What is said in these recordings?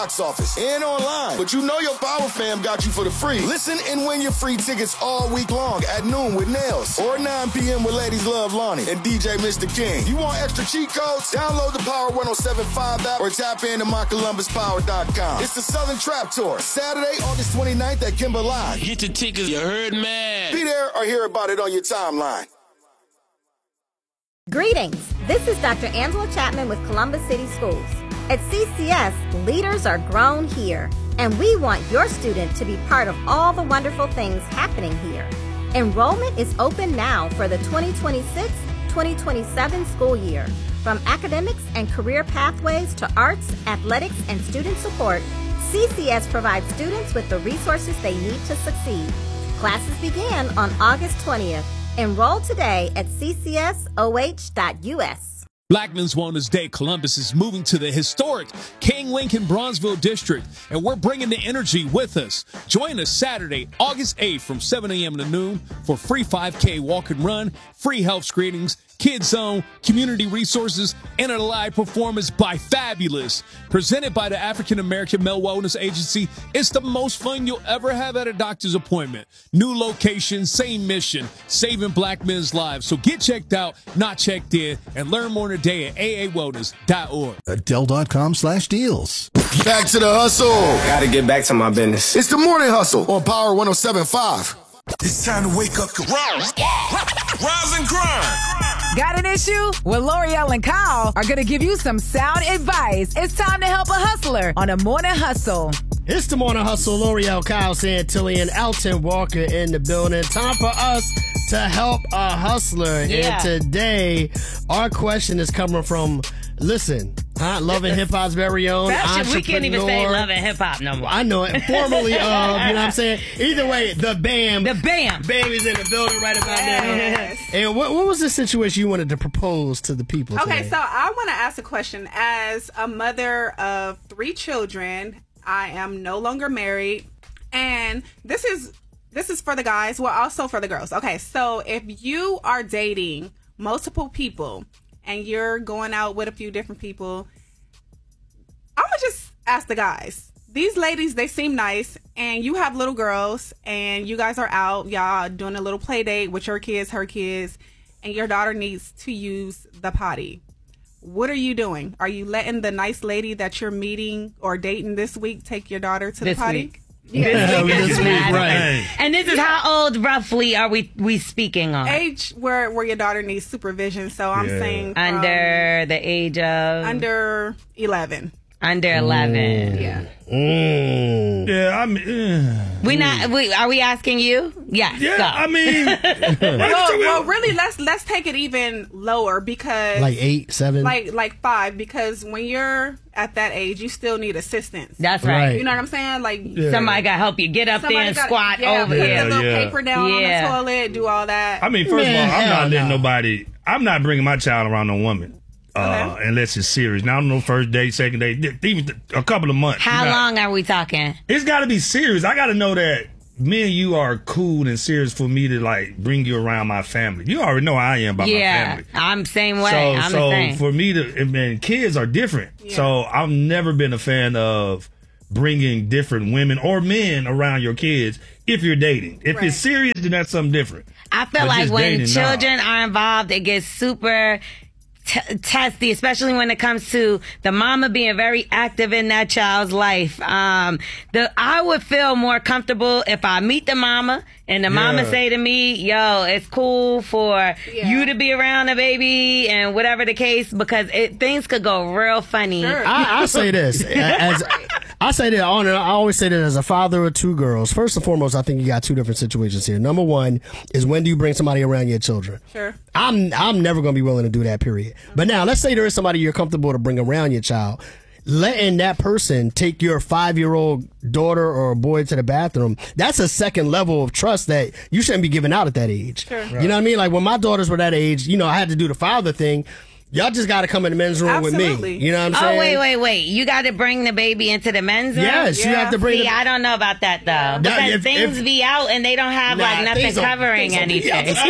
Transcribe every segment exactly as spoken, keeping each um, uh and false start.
box office and online. But you know your Power fam got you for the free. Listen and win your free tickets all week long at noon with Nails or nine p.m. with Ladies Love Lonnie and D J Mister King. You want extra cheat codes? Download the Power one oh seven point five app or tap into my columbus power dot com. It's the Southern Trap Tour, Saturday, August twenty-ninth at Kimber Live. Get the tickets, you heard, man. Be there or hear about it on your timeline. Greetings. This is Doctor Angela Chapman with Columbus City Schools. At C C S, leaders are grown here, and we want your student to be part of all the wonderful things happening here. Enrollment is open now for the twenty twenty-six twenty twenty-seven school year. From academics and career pathways to arts, athletics, and student support, C C S provides students with the resources they need to succeed. Classes begin on August twentieth. Enroll today at c c s o h dot u s. Black Men's Wellness Day Columbus is moving to the historic King Lincoln Bronzeville District, and we're bringing the energy with us. Join us Saturday, August eighth from seven a.m. to noon for free five K walk and run, free health screenings, Kids Zone, community resources, and a live performance by Fabulous. Presented by the African American Male Wellness Agency, it's the most fun you'll ever have at a doctor's appointment. New location, same mission, saving black men's lives. So get checked out, not checked in, and learn more today at a a wellness dot org. Adele dot com slash deals. Back to the hustle. Gotta get back to my business. It's the Morning Hustle on Power one oh seven point five. It's time to wake up. Rise, rise and grind. Got an issue? Well, L'Oreal and Kyle are going to give you some sound advice. It's time to help a hustler on a Morning Hustle. It's the Morning Hustle. L'Oreal, Kyle Santillan, Elton Walker in the building. Time for us to help a hustler. Yeah. And today, our question is coming from, listen, huh? Love and Hip Hop's very own Fashion, we can't even say Love and Hip Hop no more. I know it. Formerly of, you know what I'm saying? Either way, the BAM. The BAM. BAM is in the building right about Yes. now. And what, what was the situation you wanted to propose to the people Okay, today? so I want to ask a question. As a mother of three children, I am no longer married, and this is this is for the guys, well, also for the girls. Okay, so if you are dating multiple people and you're going out with a few different people, I'm gonna just ask the guys. These ladies, they seem nice, and you have little girls, and you guys are out, y'all doing a little play date with your kids, her kids, and your daughter needs to use the potty. What are you doing? Are you letting the nice lady that you're meeting or dating this week take your daughter to This the potty? week. This week is This week, mad. right. And this is how old roughly are we we speaking on? Age where where your daughter needs supervision. So I'm Yeah. saying from Under the age of under eleven. under eleven. Yeah. Mm. Yeah, I mean, uh, We not we are we asking you? Yes. yeah, go. I mean, Well, well, really, let's let's take it even lower because Like eight, seven? like like five, because when you're at that age, you still need assistance. That's right. Right. You know what I'm saying? Like Yeah. Somebody got to help you get up there somebody and gotta- squat yeah, over put here. the little Yeah. paper down Yeah. on the toilet, do all that. I mean, first Man, of all, I'm hell not letting no. nobody. I'm not bringing my child around no woman. Uh, Okay. unless it's serious. Now, I don't know, first date, second date, th- even th- a couple of months. How You got- long are we talking? It's got to be serious. I got to know that me and you are cool and serious for me to like bring you around my family. You already know how I am about my Yeah, family. I'm same way. So, I'm so the same. for me to, and man, kids are different. So I've never been a fan of bringing different women or men around your kids if you're dating. If Right. it's serious, then that's something different. I feel But like just when dating, nah. children are involved, it gets super t- testy, especially when it comes to the mama being very active in that child's life. Um, the I would feel more comfortable if I meet the mama and the mama Yeah. say to me, "Yo, it's cool for Yeah. you to be around the baby," and whatever the case, because it, things could go real funny. Sure. I, I say this as I say that on. I always say that as a father of two girls. First and foremost, I think you got two different situations here. Number one is when do you bring somebody around your children? Sure. I'm I'm never going to be willing to do that. Period. But now let's say there is somebody you're comfortable to bring around your child. Letting that person take your five-year-old daughter or boy to the bathroom, that's a second level of trust that you shouldn't be giving out at that age. Sure. You know what I mean? Like when my daughters were that age, you know, I had to do the father thing. Y'all just got to come in the men's room Absolutely. with me. You know what I'm saying? Oh, wait, wait, wait. You got to bring the baby into the men's room? Yes, yeah. you have to bring See, the... I don't know about that, though. Yeah. Because now, if, things if, be out and they don't have, nah, like, nothing covering anything. Things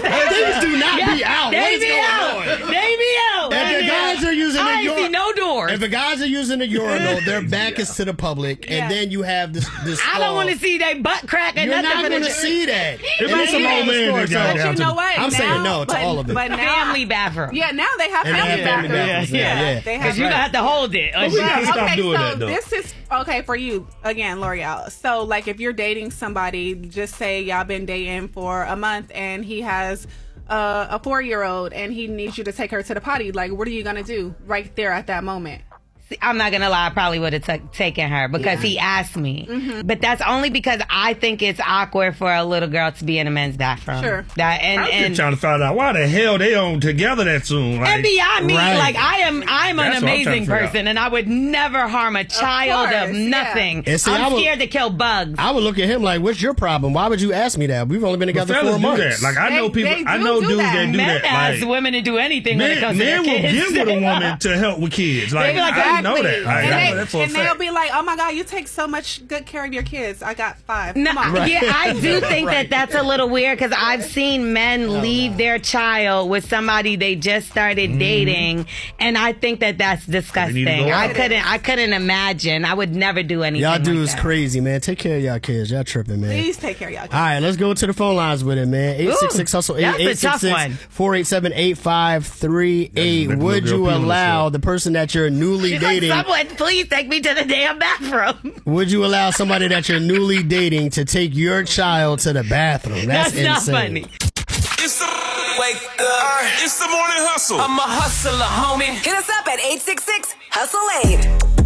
do not yeah, be out. They what is be going out. on? They be out. If the guys are using I the ain't see no doors. If the guys are using the urinal, their back is to the public, Yeah. and then you have this. this I don't want to see their butt crack and You're nothing. not going to see that. It might some old man that got But down you to know the- what? I'm now, saying no to but, all of it. But now, family bathroom. Yeah, now they have And they family have family bathrooms. bathrooms now, yeah. They Because have you don't have to hold it. But we gotta stop okay, doing so that, though. this is okay for you again, L'Oreal. So, like, if you're dating somebody, just say y'all been dating for a month, and he has uh, a four-year-old, and he needs you to take her to the potty. Like, what are you gonna do right there at that moment? See, I'm not gonna lie, I probably would have t- taken her because Yeah. he asked me. Mhm. But that's only because I think it's awkward for a little girl to be in a men's bathroom. Sure. That and I'm and just trying to find out why the hell they on together that soon. Like, and beyond me, Right. like I am, I'm That's an what I'm trying to amazing figure out. person, and I would never harm a child of, course, yeah. nothing. And see, I I'm would- scared to kill bugs. I would look at him like, "What's your problem? Why would you ask me that? We've only been but together fellas four do months." that. Like I know They- people, they I do know do dudes that. that do Men that. ask Like, women to do anything when it men, comes men to their will kids. get with a woman to help with kids. Like, They be like, I know that. Exactly. Like, and I know they, that for a and they'll fact. be like, "Oh my God, you take so much good care of your kids. I got five. No, Come on." Right. yeah, I do think Right. that that's a little weird because I've seen men leave their child with somebody they just started dating, and I think that that's disgusting. go I out. couldn't, I couldn't imagine. I would never do anything. Y'all like dudes that. crazy, man. Take care of y'all kids. Y'all tripping, man. Please take care of y'all kids. All right, let's go to the phone lines with it, man. eight six six hustle that's a eight six tough six, one. four eight seven, eight five three eight. Let the Would little you girl pee on allow herself. the person that you're newly She's like, dating? someone, please take me to the damn bathroom. Would you allow somebody that you're newly dating to take your child to the bathroom? That's, That's not insane. funny. It's the wake up. It's the morning hustle. I'm a hustler, homie. Hit us up at eight six six, hustle eight.